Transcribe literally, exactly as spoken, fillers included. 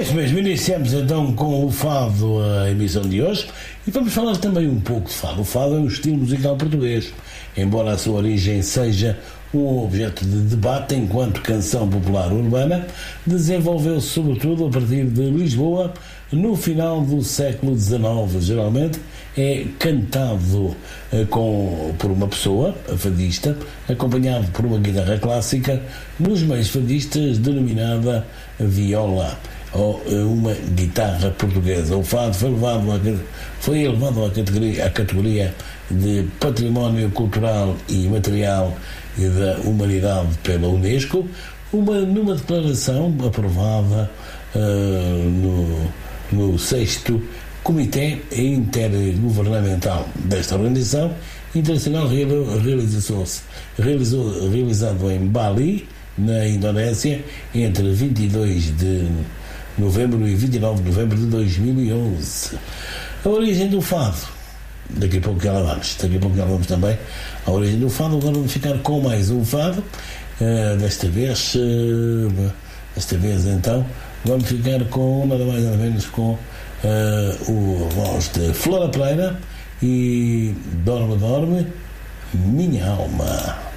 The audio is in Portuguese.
É isso mesmo, iniciamos então com o fado a emissão de hoje e vamos falar também um pouco de fado. O fado é um estilo musical português, embora a sua origem seja um objeto de debate enquanto canção popular urbana, desenvolveu-se sobretudo a partir de Lisboa no final do século dezenove. Geralmente é cantado eh, com, por uma pessoa, a fadista, acompanhado por uma guitarra clássica, nos meios fadistas denominada viola, ou uma guitarra portuguesa. O fado foi, levado a, foi elevado à categoria, à categoria de Património Cultural e Material da Humanidade pela Unesco, uma, numa declaração aprovada uh, no, no sexto Comitê Intergovernamental desta organização internacional, realizou-se, realizou, realizado em Bali, na Indonésia, entre vinte e dois de novembro e vinte e nove de novembro de dois mil e onze. A origem do fado, daqui a pouco que ela vamos, daqui a pouco que ela vamos também, a origem do fado. Agora vamos ficar com mais um fado, uh, desta vez, uh, desta vez então, vamos ficar com nada mais nada menos com uh, o voz de Flora Pereira e Dorme, Dorme, Minha Alma.